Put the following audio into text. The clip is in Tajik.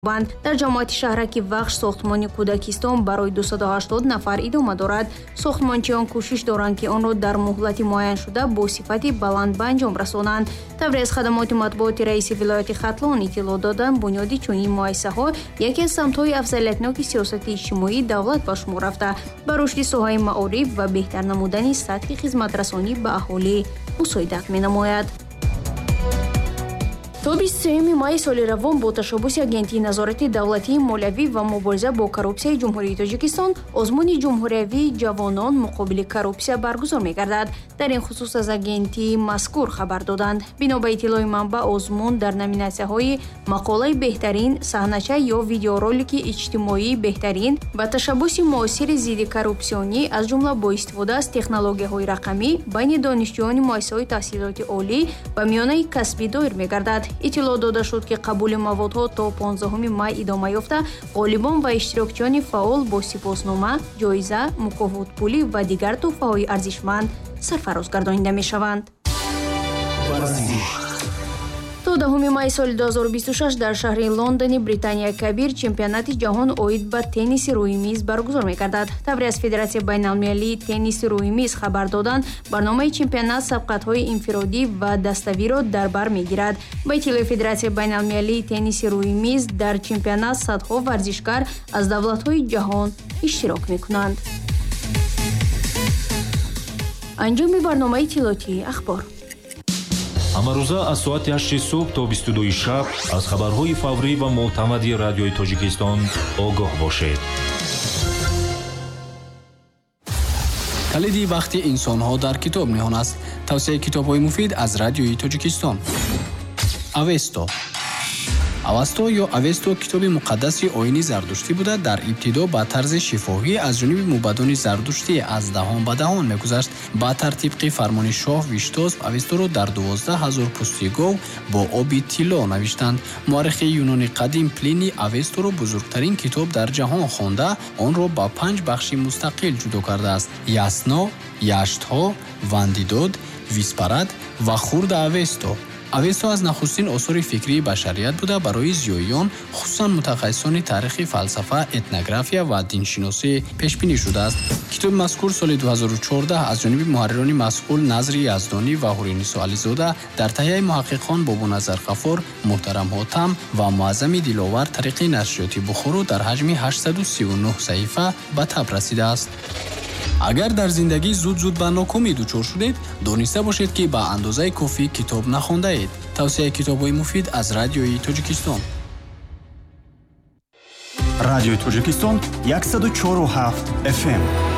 дар ҷамоати шаҳраки Вахш сохтмони кӯдакистон барои 280 нафар идома дорад. Сохтмончиён кӯшиш доранд ки онро дар муҳлати муайяншуда бо сифати баланд ба анҷом расонанд. Тавре аз хадамоти матбуоти раиси вилояти Хатлон иттилоъ доданд, бунёди чунин муассисаҳо яке аз самтҳои афзалиятноки сиёсати иҷтимоии давлат ба шумор рафта ба рушди соҳаи маориф ва беҳтар намудани сатҳи хизматрасонӣ ба аҳолӣ мусоидат менамояд. То 23 майи соли равон бо ташаббуси Агентии назорати давлатии молиявӣ ва мубориза бо коррупсияи Ҷумҳурии Тоҷикистон озмуни ҷумҳуриявии ҷавонон муқобили коррупсия баргузор мегардад. Дар ин хусус аз агентии мазкур хабар доданд. Бино ба иттилои манбаъ, озмун дар номинатсияҳои мақолаи беҳтарин, саҳнача ё видеоролики иҷтимоии беҳтарин ва ташаббуси муосири зидди коррупсионӣ аз ҷумла бо истифода аз технологияҳои рақамӣ байни донишҷӯёни муассисаҳои таҳсилоти олӣ ва миёнаи касбӣ доир мегардад. иттилоъ дода шуд, ки қабули маводҳо то 15 май идома ёфта, ғолибон ва иштирокчиёни фаъол бо сипоснома, ҷоиза, мукофотпулӣ ва дигар тӯҳфаҳои арзишманд сарфароз гардонида мешаванд. То 10 май соли 2026 дар шаҳри Лондони Британияи Кабир чемпионати ҷаҳон оид ба тенниси рӯи миз баргузор мегардад. Тавре аз Федератсияи байналмилалии тенниси рӯи миз хабар доданд, барномаи чемпионат сабқатҳои инфиродӣ ва dastavîро дар бар мегирад. Ба иттилои Федератсияи байналмилалии тенниси рӯи миз дар чемпионат садҳо варзишкар аз давлатҳои ҷаҳон иштирок мекунанд. анҷоми барномаи иттилоотии ахбор. ҳамарӯза аз соати 8 субҳ то 22 шаб аз хабарҳои фаврӣ ва мӯътамади радиои Тоҷикистон огоҳ бошед. калиди вақти инсонҳо дар китоб ниҳон аст. тавсияи китобҳои муфид аз радиои Тоҷикистон. авесто ё авесто китоби муқаддаси оини зардуштӣ буда, дар ибтидо ба тарзи шифоҳӣ аз ҷониби мубаддони зардуштӣ аз даҳон ба даҳон мегузашт. баъдтар тибқи фармони шоҳ Виштос авесторо дар 12,000 пусти гов бо оби тилло навиштанд. муаррихи юнони қадим Плини авесторо бузургтарин китоб дар ҷаҳон хонда, онро ба 5 бахши мустақил ҷудо кардааст: ясно, яштҳо, вандидод, виспарад ва хурда авесто. авесто аз нахустин осори фикрии башарият буда, барои зиёиён, хусусан мутахассисони тарихи фалсафа, этнография ва диншиносӣ пешбинӣ шудааст. китоби мазкур соли 2014 аз ҷониби муҳаррирони масъул Назри Яздонӣ ва Ҳуринисо Ализода дар таҳияи муҳаққиқон Бобуназар Ғафор, Муҳтарам Ҳотам ва Муаззами Диловар тариқи нашриёти Бухоро дар ҳаҷми 839 саҳифа ба таб расидааст. агар дар зиндагӣ зуд ба нокомӣ дучор шудед, дониста бошед, ки ба андозаи кофӣ китоб нахондаед. тавсияи китобҳои муфид аз радиои Тоҷикистон. радиои Тоҷикистон 104.7 FM